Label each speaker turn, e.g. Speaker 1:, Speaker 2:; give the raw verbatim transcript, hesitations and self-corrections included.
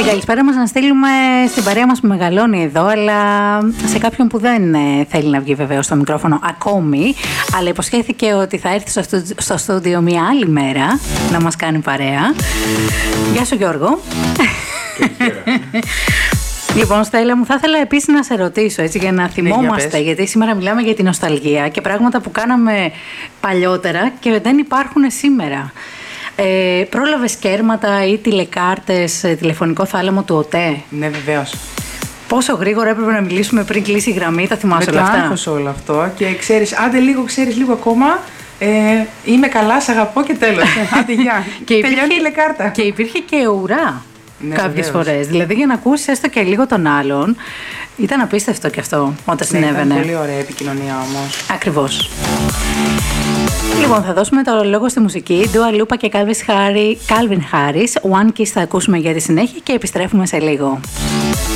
Speaker 1: καλησπέρα μας να στείλουμε στην παρέα μας που μεγαλώνει εδώ, αλλά σε κάποιον που δεν θέλει να βγει βεβαίως στο μικρόφωνο ακόμη, αλλά υποσχέθηκε ότι θα έρθει στο, στο στούντιο μια άλλη μέρα να μας κάνει παρέα. Γεια σου Γιώργο. Λοιπόν, Στέλλα μου, θα ήθελα επίσης να σε ρωτήσω, έτσι, για να θυμόμαστε, ναι, γιατί σήμερα μιλάμε για την νοσταλγία και πράγματα που κάναμε παλιότερα και δεν υπάρχουν σήμερα. Ε, πρόλαβες κέρματα ή τηλεκάρτες, τηλεφωνικό θάλαμο του ΟΤΕ?
Speaker 2: Ναι, βεβαίως.
Speaker 1: Πόσο γρήγορα έπρεπε να μιλήσουμε πριν κλείσει η γραμμή, τα θυμάσαι όλα αυτά?
Speaker 2: Με το άγχος όλο αυτό και ξέρεις, άντε λίγο, ξέρεις λίγο ακόμα, ε, είμαι καλά, σ' αγαπώ και τέλος. Άντε γεια, τελειώνει η τηλεκάρτα.
Speaker 1: Και υπήρχε και ουρά, ναι, κάποιες φορές, δηλαδή για να ακούσεις έστω και λίγο τον άλλον. Ήταν απίστευτο και αυτό όταν
Speaker 2: ναι,
Speaker 1: συνέβαινε.
Speaker 2: Ήταν πολύ ωραία επικοινωνία όμως.
Speaker 1: Ακριβώς. Λοιπόν, θα δώσουμε το λόγο στη μουσική. Dua Lipa και Calvin Harris, One Kiss θα ακούσουμε για τη συνέχεια και επιστρέφουμε σε λίγο.